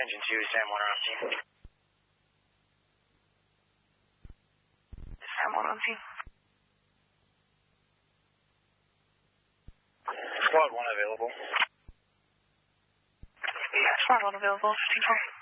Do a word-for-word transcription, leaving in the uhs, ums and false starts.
engine two, Sam one on scene. Sam one on scene. Squad one available. Yeah, squad one available, fifteen four.